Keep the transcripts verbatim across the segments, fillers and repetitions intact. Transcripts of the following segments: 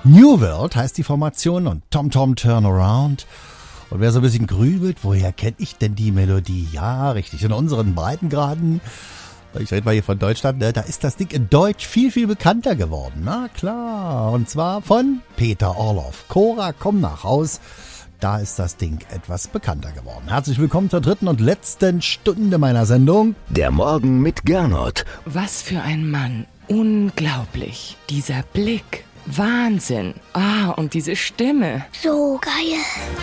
New World heißt die Formation und Tom Tom Turnaround. Und wer so ein bisschen grübelt, woher kenne ich denn die Melodie? Ja, richtig, in unseren Breitengraden, ich rede mal hier von Deutschland, ne, da ist das Ding in Deutsch viel, viel bekannter geworden. Na klar, und zwar von Peter Orloff. Cora, komm nach Haus. Da ist das Ding etwas bekannter geworden. Herzlich willkommen zur dritten und letzten Stunde meiner Sendung. Der Morgen mit Gernot. Was für ein Mann. Unglaublich. Dieser Blick. Wahnsinn. Ah, und diese Stimme. So geil.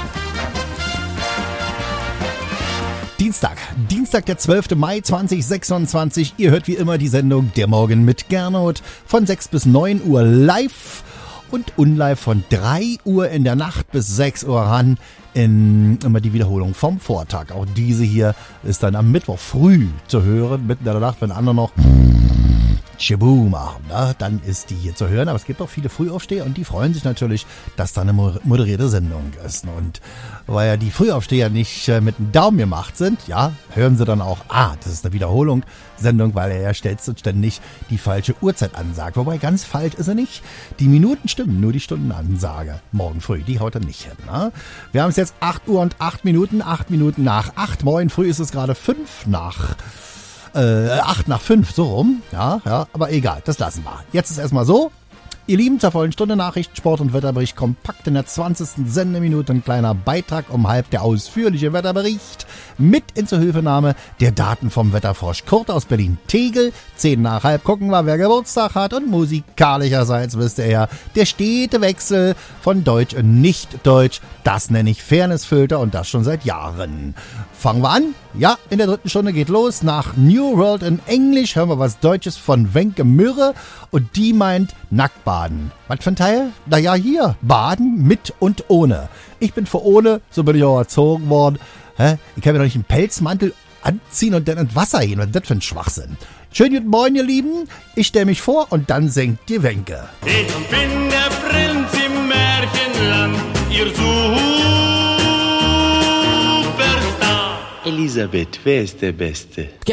Dienstag, Dienstag der zwölfte Mai zweitausendsechsundzwanzig. Ihr hört wie immer die Sendung Der Morgen mit Gernot von sechs bis neun Uhr live und unlive von drei Uhr in der Nacht bis sechs Uhr ran. In immer die Wiederholung vom Vortag. Auch diese hier ist dann am Mittwoch früh zu hören, mitten in der Nacht, wenn andere noch Chibu machen, ne? Dann ist die hier zu hören. Aber es gibt auch viele Frühaufsteher und die freuen sich natürlich, dass da eine moderierte Sendung ist. Und weil ja die Frühaufsteher nicht äh, mit dem Daumen gemacht sind, ja, hören sie dann auch, ah, das ist eine Wiederholung-Sendung, weil er ja ständig die falsche Uhrzeit ansagt. Wobei ganz falsch ist er nicht. Die Minuten stimmen, nur die Stundenansage. Morgen früh, die haut er nicht hin. Ne? Wir haben es jetzt acht Uhr und acht Minuten, acht Minuten nach acht. Morgen früh ist es gerade fünf nach Äh, acht nach fünf, so rum. Ja, ja, aber egal, das lassen wir. Jetzt ist erstmal so. Ihr Lieben, zur vollen Stunde Nachrichten, Sport und Wetterbericht kompakt in der zwanzigsten Sendeminute. Ein kleiner Beitrag um halb, der ausführliche Wetterbericht mit in Zuhilfenahme der Daten vom Wetterfrosch Kurt aus Berlin-Tegel. Zehn nach halb gucken wir, wer Geburtstag hat. Und musikalischerseits wisst ihr ja, der stete Wechsel von Deutsch und Nicht-Deutsch. Das nenne ich Fairnessfilter und das schon seit Jahren. Fangen wir an. Ja, in der dritten Stunde geht los. Nach New World in Englisch hören wir was Deutsches von Wenke Mürre und die meint Nacktbaden. Was für ein Teil? Naja, hier. Baden mit und ohne. Ich bin für ohne, so bin ich auch erzogen worden. Hä? Ich kann mir doch nicht einen Pelzmantel anziehen und dann ins Wasser gehen. Was ist das für ein Schwachsinn? Schönen guten Morgen, ihr Lieben. Ich stelle mich vor und dann singt die Wenke. Ich bin der Prinz im Märchenland, ihr Superstar. Elisabeth, wer ist der Beste?